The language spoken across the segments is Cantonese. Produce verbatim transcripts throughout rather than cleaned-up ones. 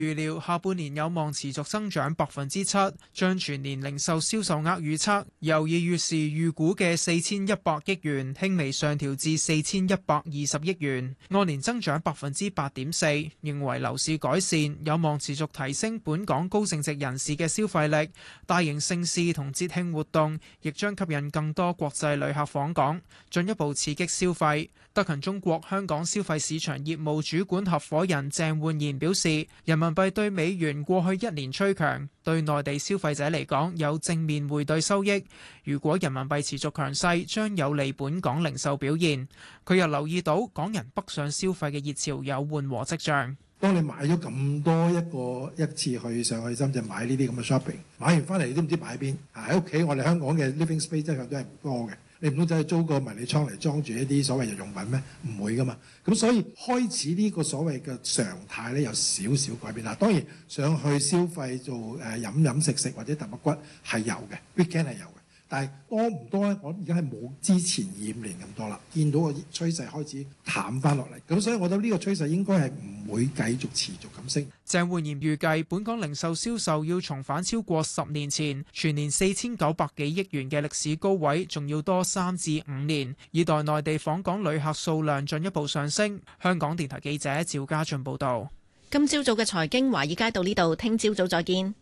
預料下半年有望持續增長百分之七，將全年零售銷售額預測由二月時預估嘅四千一百億元輕微上調至四千一百二十億元，按年增長百分之八點四。認為樓市改善有望持續提升本港高淨值人士嘅消費力，大型盛事同節慶活動亦將吸引更多國際旅客訪港，進一步刺激消費。德勤中國香港消費市場業務主管合夥人鄭煥賢表示，人民幣對美元過去一年趨強，對內地消費者嚟講有正面匯兌收益。如果人民幣持續強勢，將有利本港零售表現。佢又留意到港人北上消費嘅熱潮有緩和跡象。 當你買咗咁多一個一次去上去深圳買呢啲咁嘅 shopping， 買完翻嚟你都唔知擺喺邊。喺屋企我哋香港嘅 living space 真係都係唔多嘅。你唔通走去租個迷你倉嚟裝住一啲所謂日用品咩？唔會噶嘛。咁所以開始呢個所謂嘅常態咧有少少改變啦。當然上去消費做誒飲飲食食或者揼骨骨係有嘅 ，weekend 係有嘅。但係多唔多咧？我而家係冇之前二五年咁多啦。見到個趨勢開始淡翻落嚟，咁所以我覺得呢個趨勢應該係唔會繼續持續咁升。 鄭煥賢預計本港零售銷售要重返超過十年前全年四千九百幾億元嘅歷史高位，仲要多三至五年，以待內地訪港旅客數量進一步上升。香港電台記者趙家俊報導。 今朝早嘅財經華爾街到呢度，聽朝早再見。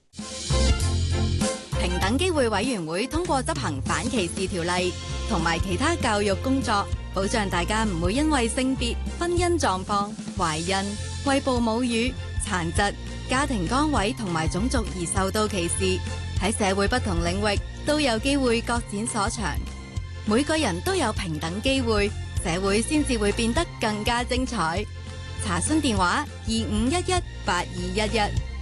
平等機會委員會通過執行反歧視條例同埋其他教育工作，保障大家唔會因為性別、婚姻狀況、懷孕、餵哺母乳、殘疾、家庭崗位同埋種族而受到歧視。喺社會不同領域都有機會各展所長。每個人都有平等機會，社會先至會變得更加精彩。查詢電話：二五一一八二一一。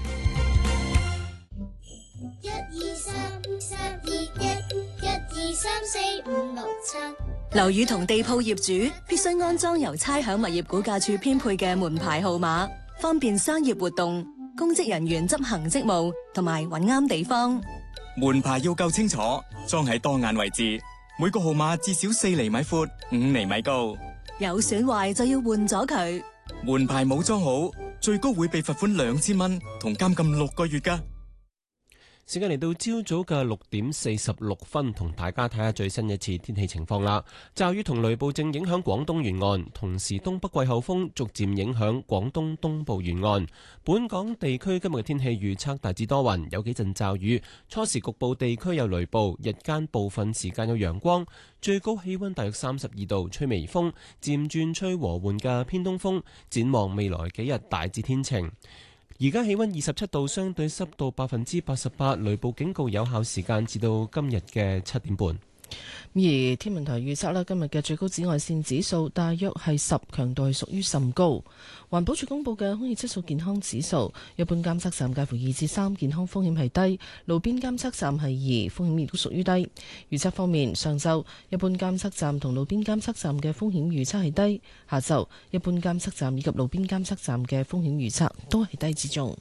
一二三三二一，一二三四五六七。 樓宇同地鋪業主必須安裝由差餉物業估價署編配嘅門牌號碼，方便商業活動、公職人員執行職務同埋揾啱地方。 門牌要夠清楚，裝喺當眼位置，每個號碼至少四厘米闊、五厘米高。 有損壞就要換咗佢。 門牌冇裝好，最高會被罰款兩千蚊同監禁六個月㗎。 時間嚟到朝早嘅六點四十六分，同大家睇下最新一次天氣情況啦。驟雨同雷暴正影響廣東沿岸，同時東北季候風逐漸影響廣東東部沿岸。本港地區今日嘅天氣預測大致多雲，有幾陣驟雨，初時局部地區有雷暴，日間部分時間有陽光，最高氣溫大約三十二度，吹微風，漸轉吹和緩嘅偏東風。展望未來幾日大致天晴。而家氣溫二十七度，相對濕度百分之八十八，雷暴警告有效時間至到今日嘅七點半。 而天文台預測啦，今日嘅最高紫外線指數大約係十，強度係屬於甚高。環保署公布嘅空氣質素健康指數，一般監測站介乎二至三，健康風險係低；路邊監測站係二，風險亦都屬於低。預測方面，上晝一般監測站同路邊監測站嘅風險預測係低；下晝一般監測站以及路邊監測站嘅風險預測都係低至中。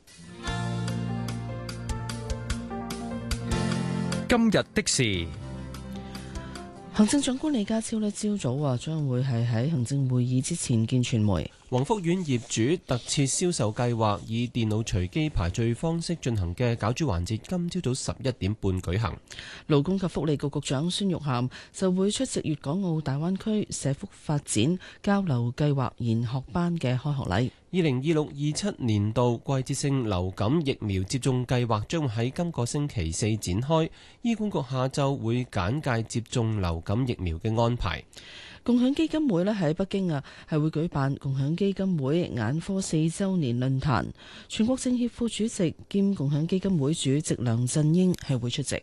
今日的事。 行政長官李家超呢朝早話將會係喺行政會議之前見傳媒。 宏福苑業主特設銷售計劃以電腦隨機排序方式進行嘅攪珠環節，今朝早十一點半舉行。 勞工及福利局局長孫玉菡就會出席粵港澳大灣區社福發展交流計劃研學班嘅開學禮。 二零二六二七年度季節性流感疫苗接種計劃將會喺今個星期四展開，醫管局下晝會簡介接種流感疫苗嘅安排。 共享基金會咧喺北京啊，係會舉辦共享基金會眼科四週年論壇，全國政協副主席兼共享基金會主席梁振英係會出席。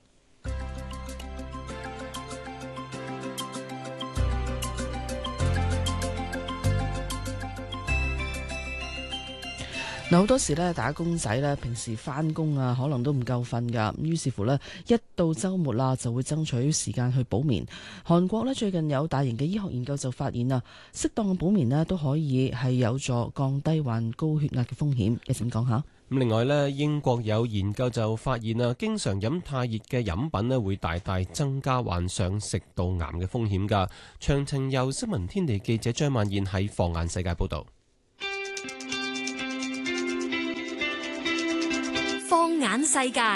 嗱，好多時咧打工仔咧，平時翻工啊，可能都唔夠瞓噶。咁於是乎呢，一到週末啦，就會爭取時間去補眠。韓國呢，最近有大型嘅醫學研究就發現啊，適當嘅補眠呢都可以係有助降低患高血壓嘅風險。一陣講下。 咁另外呢，英國有研究就發現啊，經常飲太熱嘅飲品呢會大大增加患上食道癌嘅風險㗎。詳情由新聞天地記者張曼燕喺放眼世界報導。 放眼世界，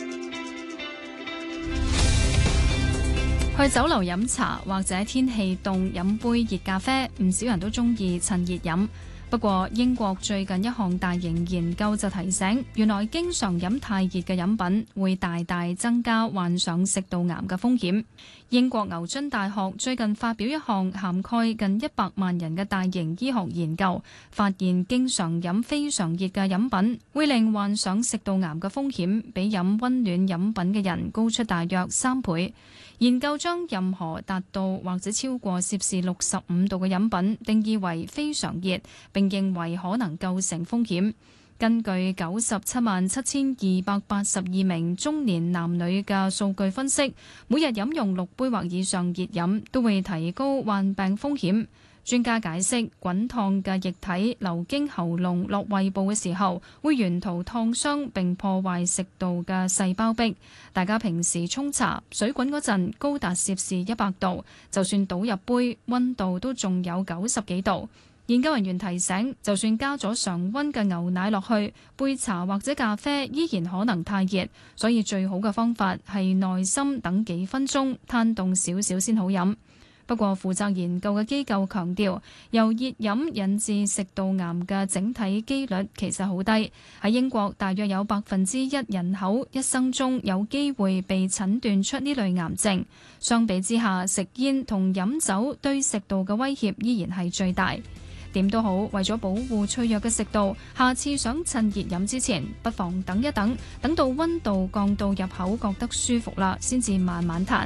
去酒樓飲茶或者天氣凍飲杯熱咖啡，唔少人都中意趁熱飲。不過英國最近一項大型研究就提醒，原來經常飲太熱嘅飲品會大大增加患上食道癌嘅風險。英國牛津大學最近發表一項涵蓋近一百萬人嘅大型醫學研究，發現經常飲非常熱嘅飲品會令患上食道癌嘅風險比飲溫暖飲品嘅人高出大約三倍。研究將任何達到或者超過攝氏六十五度嘅飲品定義為非常熱，並認為可能構成風險。根據九十七萬七千二百八十二名中年男女嘅數據分析，每日飲用六杯或以上熱飲都會提高患病風險。專家解釋，滾燙嘅液體流經喉嚨落胃部嘅時候，會沿途燙傷並破壞食道嘅細胞壁。大家平時沖茶，水滾嗰陣高達攝氏一百度，就算倒入杯，溫度都仲有九十幾度。研究人員提醒，就算加咗常溫嘅牛奶落去，杯茶或者咖啡依然可能太熱，所以最好嘅方法係耐心等幾分鐘，攤凍少少先好飲。不過，負責研究嘅機構強調，由熱飲引致食道癌嘅整體機率其實好低。喺英國，大約有百分之一人口一生中有機會被診斷出呢類癌症。相比之下，食煙同飲酒對食道嘅威脅依然係最大。點都好，為咗保護脆弱嘅食道，下次想趁熱飲之前，不妨等一等，等到溫度降到入口覺得舒服啦，先至慢慢嘆。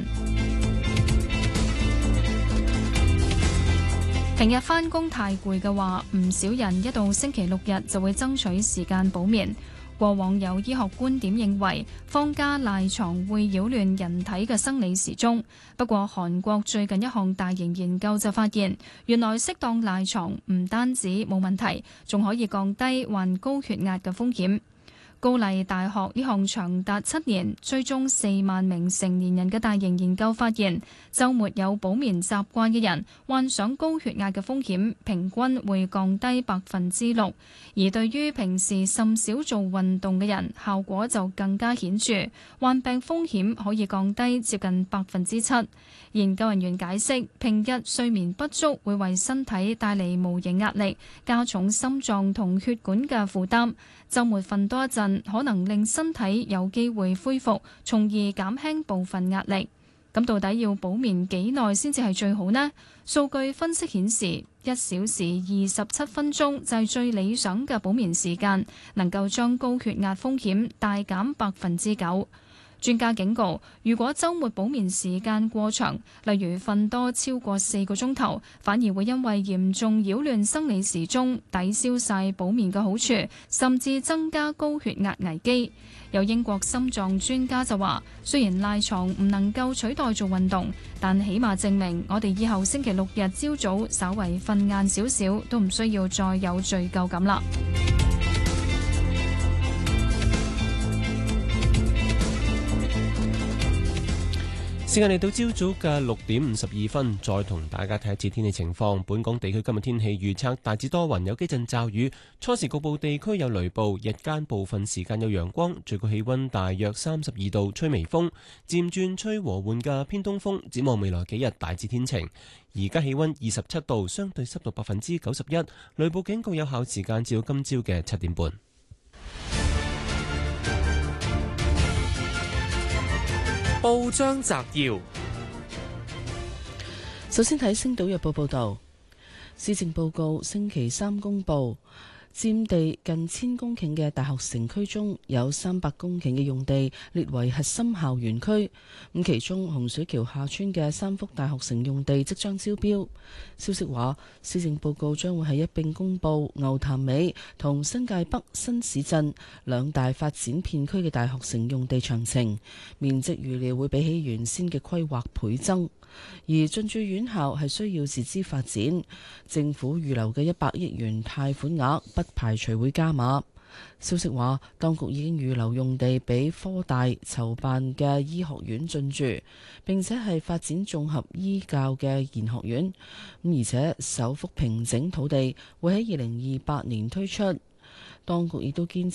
平日返工太攰嘅話，唔少人一到星期六日就會爭取時間補眠。過往有醫學觀點認為，放假賴床會擾亂人體嘅生理時鐘。不過，韓國最近一項大型研究就發現，原來適當賴床唔單止冇問題，仲可以降低患高血壓嘅風險。高麗大學呢項長達七年、追蹤四萬名成年人嘅大型研究發現，週末有補眠習慣嘅人，患上高血壓嘅風險平均會降低百分之六，而對於平時甚少做運動嘅人，效果就更加顯著，患病風險可以降低接近百分之七。研究人員解釋，平日睡眠不足會為身體帶嚟無形壓力，加重心臟同血管嘅負擔。週末瞓多一陣，可能令身體有機會恢復，從而減輕部分壓力。咁到底要補眠幾耐先至係最好呢？數據分析顯示，一小時二十七分鐘就係最理想嘅補眠時間，能夠將高血壓風險大減百分之九。專家警告，如果週末補眠時間過長，例如瞓多超過四個鐘頭，反而會因為嚴重擾亂生理時鐘，抵消晒補眠嘅好處，甚至增加高血壓危機。有英國心臟專家就話，雖然賴床唔能夠取代做運動，但起碼證明我哋以後星期六日朝早稍為瞓晏少少，都唔需要再有罪疚感啦。 時間嚟到朝早嘅六點五十二分，再同大家睇一次天氣情況。本港地區今日天氣預測大致多雲，有幾陣驟雨，初時局部地區有雷暴，日間部分時間有陽光，最高氣溫大約三十二度，吹微風，漸轉吹和緩嘅偏東風。展望未來幾日大致天晴。而家氣溫二十七度，相對濕度百分之九十一，雷暴警告有效時間至到今朝嘅七點半。 報章摘要： 首先睇《星島日報》報道，施政報告星期三公布，佔地近千公頃嘅大學城區中有三百公頃嘅用地列為核心校園區。咁其中洪水橋下村嘅三幅大學城用地即將招標。消息話，施政報告將會係一並公布牛潭尾同新界北新市鎮兩大發展片區嘅大學城用地詳情，面積預料會比起原先嘅規劃倍增。而進駐院校係需要自資發展，政府預留嘅一百億元貸款額不排除會加碼。消息話，當局已經預留用地俾科大籌辦嘅醫學院進駐，並且係發展綜合醫教嘅研學院。咁而且首幅平整土地會喺二零二八年推出。當局亦都堅